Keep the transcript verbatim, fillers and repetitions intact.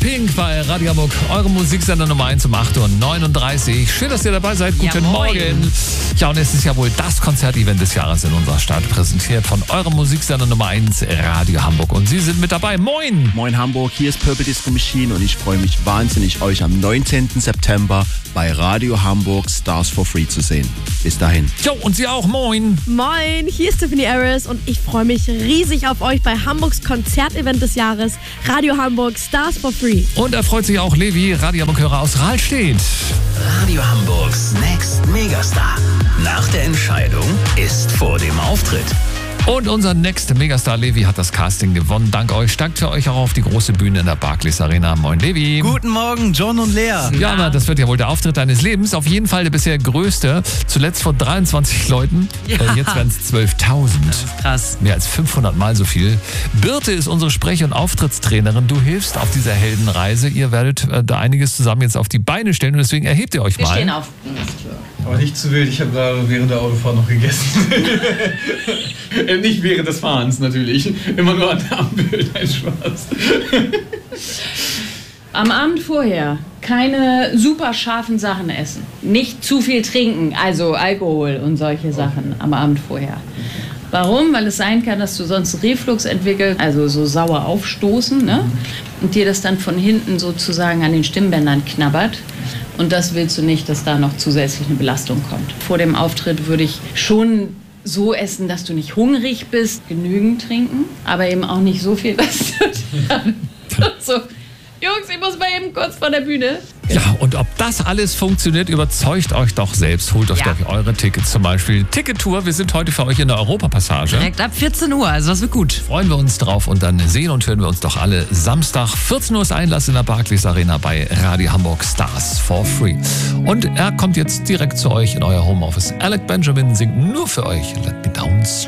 Pink bei Radio Hamburg, eure Musiksender Nummer eins um acht Uhr neununddreißig. Schön, dass ihr dabei seid. Guten Ja, Morgen. Ja, und es ist ja wohl das Konzertevent des Jahres in unserer Stadt, präsentiert von eurem Musiksender Nummer eins, Radio Hamburg. Und Sie sind mit dabei. Moin! Moin Hamburg, hier ist Purple Disco Machine und ich freue mich wahnsinnig, euch am neunzehnten September bei Radio Hamburg Stars for Free zu sehen. Bis dahin. Jo, und Sie auch. Moin! Moin, hier ist Tiffany Harris und ich freue mich riesig auf euch bei Hamburgs Konzertevent des Jahres, Radio Hamburg Stars for Free. Und da freut sich auch Levi, Radio Hamburg-Hörer aus Rahlstedt. Radio Hamburgs Next Megastar. Nach der Entscheidung ist vor dem Auftritt. Und unser Next Megastar Levi hat das Casting gewonnen. Dank euch steigt für euch auch auf die große Bühne in der Barclays Arena. Moin Levi. Guten Morgen, John und Lea. Ja, na, das wird ja wohl der Auftritt deines Lebens. Auf jeden Fall der bisher größte. Zuletzt vor dreiundzwanzig Leuten. Ja. Äh, jetzt werden es zwölftausend. Das ist krass. Mehr als fünfhundert Mal so viel. Birte ist unsere Sprech- und Auftrittstrainerin. Du hilfst auf dieser Heldenreise. Ihr werdet äh, da einiges zusammen jetzt auf die Beine stellen und deswegen erhebt ihr euch Wir mal. stehen auf. Aber nicht zu wild, ich habe gerade während der Autofahrt noch gegessen. Äh, nicht während des Fahrens natürlich. Immer nur an der Ampel, nein, Spaß. Am Abend vorher keine super scharfen Sachen essen. Nicht zu viel trinken, also Alkohol und solche Sachen am Abend vorher. Warum? Weil es sein kann, dass du sonst Reflux entwickelst, also so sauer aufstoßen, ne? Und dir das dann von hinten sozusagen an den Stimmbändern knabbert. Und das willst du nicht, dass da noch zusätzlich eine Belastung kommt. Vor dem Auftritt würde ich schon so essen, dass du nicht hungrig bist, genügend trinken, aber eben auch nicht so viel, dass du dann so, Jungs, ich muss mal eben kurz vor der Bühne. Ja, und ob das alles funktioniert, überzeugt euch doch selbst. Holt euch Ja. doch eure Tickets zum Beispiel. Tickettour, wir sind heute für euch in der Europapassage. Direkt ab vierzehn Uhr, also das wird gut. Freuen wir uns drauf und dann sehen und hören wir uns doch alle Samstag. vierzehn Uhr ist Einlass in der Barclays Arena bei Radio Hamburg Stars for Free. Und er kommt jetzt direkt zu euch in euer Homeoffice. Alec Benjamin singt nur für euch Let Me Down Slow.